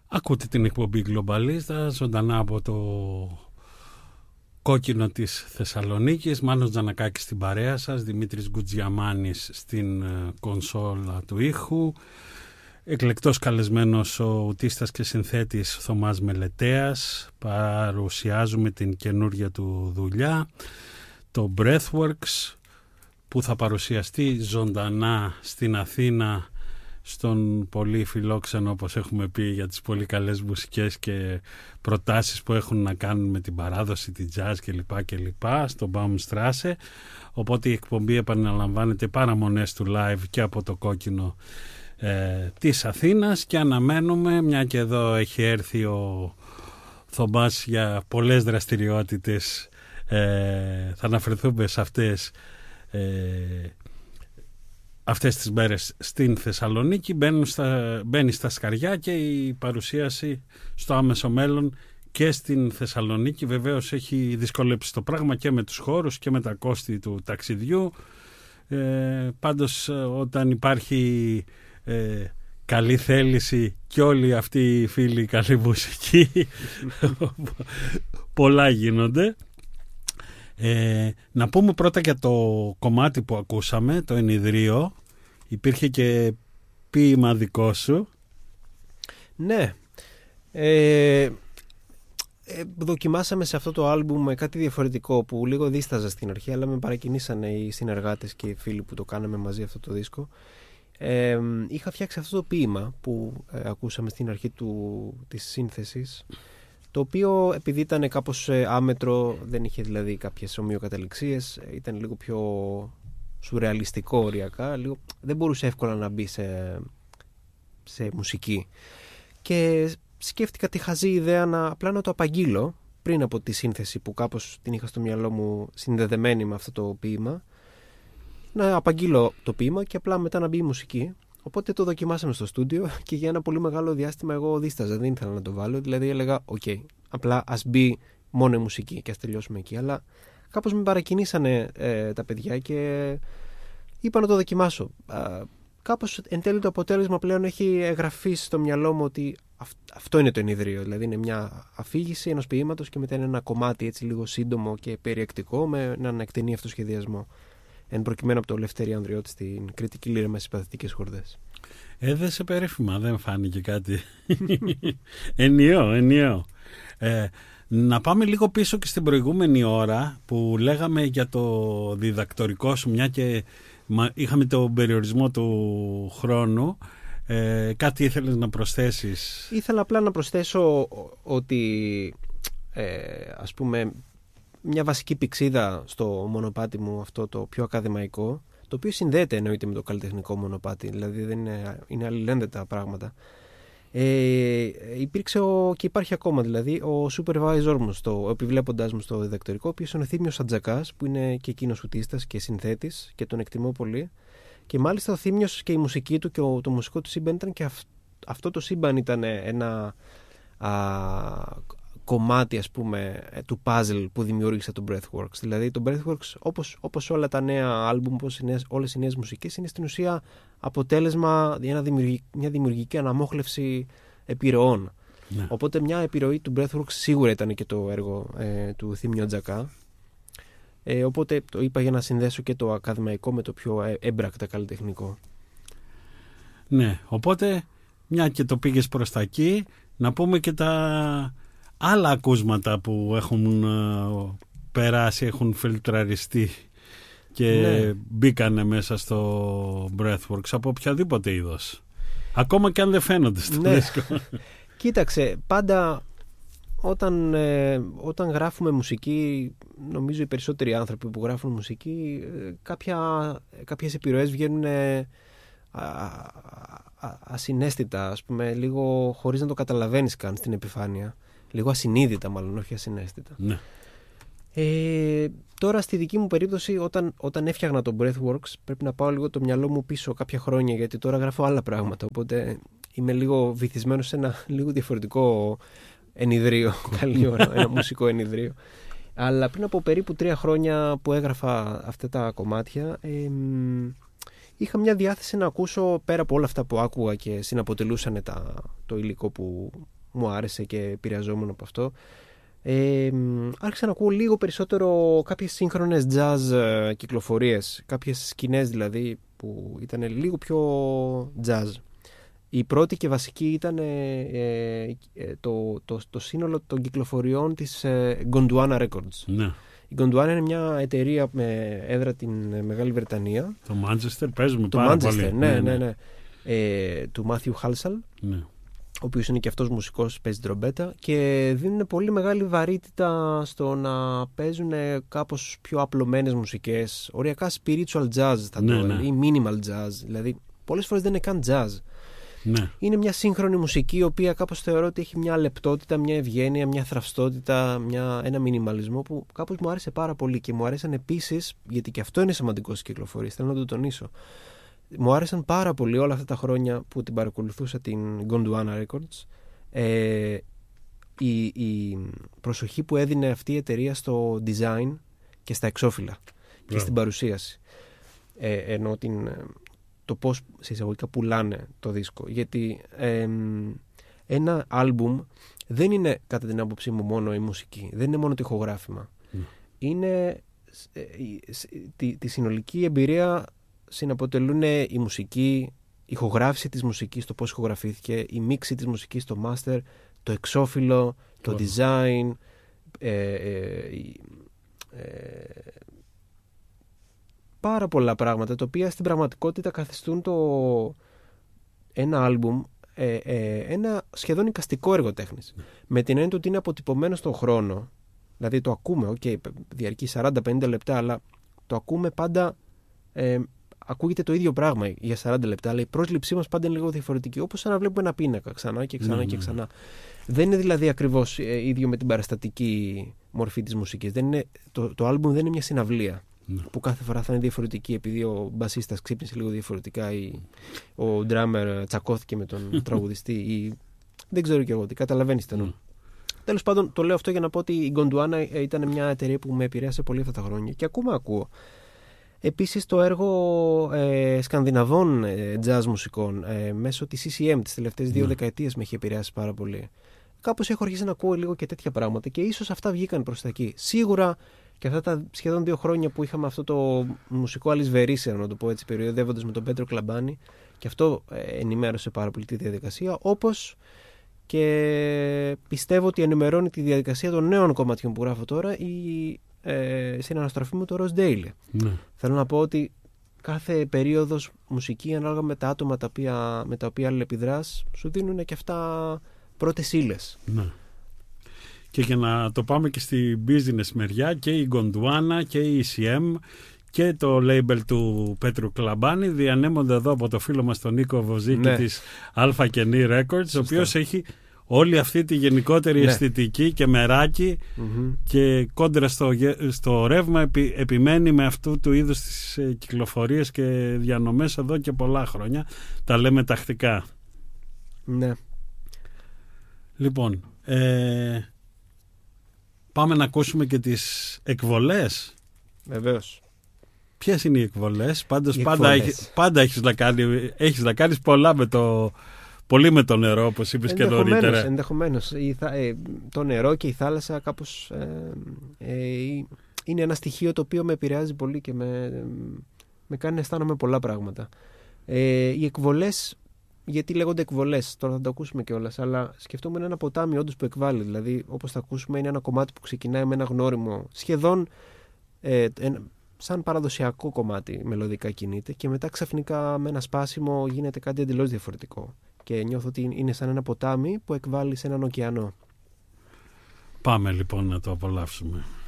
Ακούτε την εκπομπή Γκλομπαλίστα, ζωντανά από το κόκκινο της Θεσσαλονίκης. Μάνος Τζανακάκης στην παρέα σας, Δημήτρης Γκουτζιαμάνης στην κονσόλα του ήχου. Εκλεκτός καλεσμένος ο ουτίστας και συνθέτης Θωμάς Μελετέας. Παρουσιάζουμε την καινούργια του δουλειά, το Breathworks, που θα παρουσιαστεί ζωντανά στην Αθήνα στον πολύ φιλόξενο, όπως έχουμε πει, για τις πολύ καλές μουσικές και προτάσεις που έχουν να κάνουν με την παράδοση, την jazz κλπ. Στο Baumstrasse. Οπότε η εκπομπή επαναλαμβάνεται παραμονές του live και από το κόκκινο της Αθήνας, και αναμένουμε, μια και εδώ έχει έρθει ο Θωμάς για πολλές δραστηριότητες, θα αναφερθούμε σε αυτές τις μέρες στην Θεσσαλονίκη. Μπαίνει στα σκαριά και η παρουσίαση στο άμεσο μέλλον και στην Θεσσαλονίκη. Βεβαίως έχει δυσκολέψει το πράγμα και με τους χώρους και με τα κόστη του ταξιδιού. Πάντως όταν υπάρχει καλή θέληση και όλοι αυτοί οι φίλοι καλή μουσική πολλά γίνονται. Να πούμε πρώτα για το κομμάτι που ακούσαμε, το Ενιδρίο. Υπήρχε και ποίημα δικό σου. Ναι, δοκιμάσαμε σε αυτό το άλμπουμ κάτι διαφορετικό που λίγο δίσταζα στην αρχή, αλλά με παρακινήσανε οι συνεργάτες και οι φίλοι που το κάναμε μαζί αυτό το δίσκο. Είχα φτιάξει αυτό το ποίημα που ακούσαμε στην αρχή της σύνθεσης, το οποίο επειδή ήταν κάπως άμετρο, δεν είχε δηλαδή κάποιες ομοιοκαταληξίες, ήταν λίγο πιο σουρεαλιστικό οριακά, δεν μπορούσε εύκολα να μπει σε μουσική. Και σκέφτηκα τη χαζή ιδέα απλά να το απαγγείλω πριν από τη σύνθεση που κάπως την είχα στο μυαλό μου συνδεδεμένη με αυτό το ποίημα. Να απαγγείλω το ποίημα και απλά μετά να μπει η μουσική. Οπότε το δοκιμάσαμε στο στούντιο και για ένα πολύ μεγάλο διάστημα εγώ δίσταζα, δεν ήθελα να το βάλω. Δηλαδή έλεγα, OK, απλά ας μπει μόνο η μουσική και ας τελειώσουμε εκεί. Αλλά κάπως με παρακινήσανε τα παιδιά και είπα να το δοκιμάσω. Κάπως εν τέλει το αποτέλεσμα πλέον έχει εγγραφεί στο μυαλό μου ότι αυτό είναι το Ενιδρίο. Δηλαδή είναι μια αφήγηση ενός ποίηματος και μετά είναι ένα κομμάτι έτσι λίγο σύντομο και περιεκτικό με έναν εκτενή αυτοσχεδιασμό. Εν προκειμένου από το Λευτέρη Ανδριώτη στην κριτική λύρα με συμπαθητικές χορδές. Έδεσε περίφημα, δεν φάνηκε κάτι ενιαίο. Να πάμε λίγο πίσω και στην προηγούμενη ώρα που λέγαμε για το διδακτορικό σου, μια και είχαμε τον περιορισμό του χρόνου. Κάτι ήθελες να προσθέσεις? Ήθελα απλά να προσθέσω ότι ας πούμε μια βασική πηξίδα στο μονοπάτι μου, αυτό το πιο ακαδημαϊκό, το οποίο συνδέεται εννοείται με το καλλιτεχνικό μονοπάτι, δηλαδή δεν είναι αλληλένδετα πράγματα. Υπήρξε και υπάρχει ακόμα δηλαδή ο supervisor μου, ο επιβλέποντάς μου στο διδακτορικό, ο οποίος είναι ο Θήμιος Ατζακάς, που είναι και εκείνος ουτίστας και συνθέτης και τον εκτιμώ πολύ. Και μάλιστα ο Θήμιος και η μουσική του και το μουσικό του σύμπαν ήταν και αυτό το σύμπαν ήταν ένα κομμάτι, ας πούμε, του puzzle που δημιούργησε το Breathworks. Δηλαδή το Breathworks, όπως όλα τα νέα άλμπουμ, όλες οι νέες μουσικές, είναι στην ουσία αποτέλεσμα μια δημιουργική αναμόχλευση επιρροών. Ναι. Οπότε μια επιρροή του Breathworks σίγουρα ήταν και το έργο του Θήμιου Ατζακά. Οπότε το είπα για να συνδέσω και το ακαδημαϊκό με το πιο έμπρακτα καλλιτεχνικό. Ναι, οπότε μια και το πήγες προς τα εκεί, να πούμε και τα άλλα ακούσματα που έχουν περάσει, έχουν φιλτραριστεί και μπήκανε μέσα στο Breathworks από οποιαδήποτε είδος. Ακόμα και αν δεν φαίνονται στο δίσκο. Κοίταξε, πάντα όταν γράφουμε μουσική, νομίζω οι περισσότεροι άνθρωποι που γράφουν μουσική, κάποιες επιρροές βγαίνουν ασυναίσθητα, ας πούμε, λίγο χωρίς να το καταλαβαίνεις καν στην επιφάνεια. Λίγο ασυνείδητα μάλλον, όχι ασυναίσθητα. Ναι. Τώρα στη δική μου περίπτωση, όταν έφτιαχνα το Breathworks, πρέπει να πάω λίγο το μυαλό μου πίσω κάποια χρόνια, γιατί τώρα γράφω άλλα πράγματα, οπότε είμαι λίγο βυθισμένος σε ένα λίγο διαφορετικό ενιδρίο, καλή ώρα, ένα μουσικό ενιδρίο. Αλλά πριν από περίπου 3 χρόνια που έγραφα αυτά τα κομμάτια, είχα μια διάθεση να ακούσω, πέρα από όλα αυτά που άκουγα και συναποτελούσαν το υλικό που μου άρεσε και επηρεαζόμουν από αυτό. Άρχισα να ακούω λίγο περισσότερο κάποιες σύγχρονες jazz κυκλοφορίες, κάποιες σκηνές δηλαδή που ήταν λίγο πιο jazz. Η πρώτη και βασική ήταν το σύνολο των κυκλοφοριών της Gondwana Records. Ναι. Η Gondwana είναι μια εταιρεία με έδρα την Μεγάλη Βρετανία. Το Manchester παίζουμε πάρα πολύ. Ναι. Του Matthew Halsall, ναι. ο οποίος είναι και αυτός μουσικός, παίζει τρομπέτα, και δίνουν πολύ μεγάλη βαρύτητα στο να παίζουν κάπως πιο απλωμένες μουσικές, οριακά spiritual jazz θα το έλεγα, ή minimal jazz, δηλαδή πολλές φορές δεν είναι καν jazz. Ναι. Είναι μια σύγχρονη μουσική η οποία κάπως θεωρώ ότι έχει μια λεπτότητα, μια ευγένεια, μια θραυστότητα, ένα μινιμαλισμό που κάπως μου άρεσε πάρα πολύ. Και μου άρεσαν επίσης, γιατί και αυτό είναι σημαντικό στις κυκλοφορίες, θέλω να το τονίσω, μου άρεσαν πάρα πολύ όλα αυτά τα χρόνια που την παρακολουθούσα την Gondwana Records, η προσοχή που έδινε αυτή η εταιρεία στο design και στα εξώφυλλα και στην παρουσίαση, ενώ το πώς σε εισαγωγικά πουλάνε το δίσκο, γιατί ένα άλμπουμ δεν είναι κατά την άποψή μου μόνο η μουσική, δεν είναι μόνο το ηχογράφημα, είναι τη συνολική εμπειρία συναποτελούν η μουσική, η ηχογράφηση της μουσικής, το πώς ηχογραφήθηκε, η μίξη της μουσικής, το master, το εξώφυλλο, το design, πάρα πολλά πράγματα τα οποία στην πραγματικότητα καθιστούν ένα άλμπουμ ένα σχεδόν εικαστικό έργο τέχνης. Με την έννοια ότι είναι αποτυπωμένο στον χρόνο, δηλαδή το ακούμε, διαρκεί 40-50 λεπτά, αλλά το ακούμε πάντα, ακούγεται το ίδιο πράγμα για 40 λεπτά, αλλά η πρόσληψή μας πάντα είναι λίγο διαφορετική, όπως σαν να βλέπουμε ένα πίνακα ξανά και ξανά και ξανά. Δεν είναι δηλαδή ακριβώς ίδιο με την παραστατική μορφή της μουσικής. Το άλμπουμ δεν είναι μια συναυλία που κάθε φορά θα είναι διαφορετική, επειδή ο μπασίστας ξύπνησε λίγο διαφορετικά ή ο ντράμερ τσακώθηκε με τον τραγουδιστή ή δεν ξέρω κι εγώ τι, καταλαβαίνεις τι εννοώ. Τέλος πάντων, το λέω αυτό για να πω ότι η Gondwana ήταν μια εταιρεία που με επηρέασε πολύ αυτά τα χρόνια και ακόμα ακούω. Επίσης το έργο σκανδιναβών jazz μουσικών μέσω της CCM τις τελευταίες 2 δεκαετίες με έχει επηρεάσει πάρα πολύ. Κάπως έχω αρχίσει να ακούω λίγο και τέτοια πράγματα και ίσως αυτά βγήκαν προς τα εκεί. Σίγουρα και αυτά τα σχεδόν 2 χρόνια που είχαμε αυτό το μουσικό αλυσβερίσιο, να το πω έτσι, περιοδεύοντας με τον Πέτρο Κλαμπάνη, και αυτό ενημέρωσε πάρα πολύ τη διαδικασία, όπως και πιστεύω ότι ενημερώνει τη διαδικασία των νέων κομματιών που γράφω τώρα η συναναστροφή μου το Ross Daily. Ναι. Θέλω να πω ότι κάθε περίοδος μουσική, ανάλογα με τα άτομα με τα οποία αλληλεπιδράς, σου δίνουν και αυτά πρώτες ύλες. Ναι. Και για να το πάμε και στη business μεριά, και η Gondwana και η ECM και το label του Πέτρου Κλαμπάνη διανέμονται εδώ από το φίλο μας τον Νίκο Βοζίκη της Αλφα και Νι Records, ο οποίος έχει όλη αυτή τη γενικότερη αισθητική και μεράκι και κόντρα στο ρεύμα επιμένει με αυτού του είδους τις κυκλοφορίες και διανομές εδώ και πολλά χρόνια. Τα λέμε τακτικά. Ναι. Λοιπόν, πάμε να ακούσουμε και τις εκβολές. Βεβαίως. Ποιες είναι οι εκβολές? Πάντως πάντα έχεις να κάνεις πολλά πολύ με το νερό, όπως είπες και νωρίτερα. Ενδεχομένως. Το νερό και η θάλασσα κάπως είναι ένα στοιχείο το οποίο με επηρεάζει πολύ και με κάνει να αισθάνομαι πολλά πράγματα. Οι εκβολές, γιατί λέγονται εκβολές, τώρα θα το ακούσουμε κιόλας, αλλά σκεφτόμουν ένα ποτάμι όντως που εκβάλλει. Δηλαδή, όπως θα ακούσουμε, είναι ένα κομμάτι που ξεκινάει με ένα γνώριμο, σχεδόν σαν παραδοσιακό κομμάτι μελωδικά κινείται, και μετά ξαφνικά με ένα σπάσιμο γίνεται κάτι εντελώς διαφορετικό. Και νιώθω ότι είναι σαν ένα ποτάμι που εκβάλλει σε έναν ωκεανό. Πάμε λοιπόν να το απολαύσουμε.